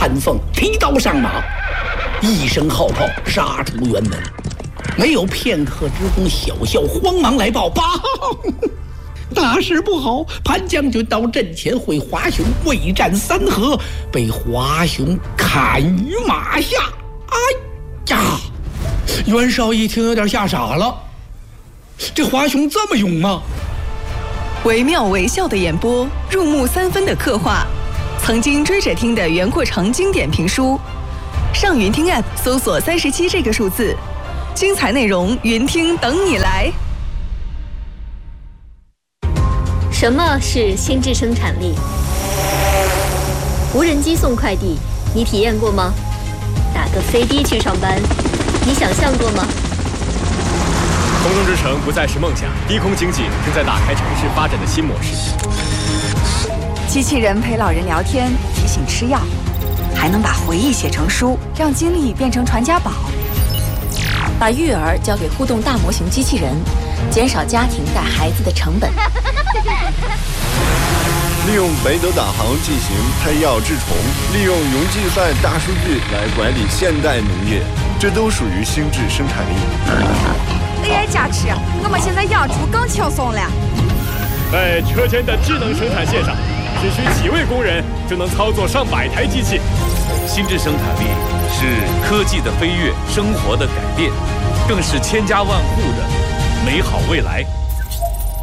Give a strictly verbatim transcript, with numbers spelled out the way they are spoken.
潘凤提刀上马，一声号炮杀出辕门。没有片刻之功，小校慌忙来报：报，大事不好！潘将军到阵前会华雄未战三合，被华雄砍于马下。哎呀！袁绍一听有点吓傻了，这华雄这么勇吗？ 惟妙惟肖的演播，入木三分的刻画，曾经追着听的袁阔成经典评书。上云听 App 搜索三十七这个数字，精彩内容云听等你来。 什么是心智生产力？无人机送快递，你体验过吗？打个飞的去上班，你想象过吗？ 空中之城不再是梦想，低空经济正在打开城市发展的新模式。 机器人陪老人聊天，提醒吃药，还能把回忆写成书，让经历变成传家宝。 把育儿交给互动大模型机器人，减少家庭带孩子的成本。 利用北斗导航进行配药治虫，利用云计算大数据来管理现代农业，这都属于心智生产力。 A I 加持，我们现在养猪更轻松了。 在车间的智能生产线上，只需几位工人就能操作上百台机器。 心智生产力是科技的飞跃，生活的改变，更是千家万户的美好未来。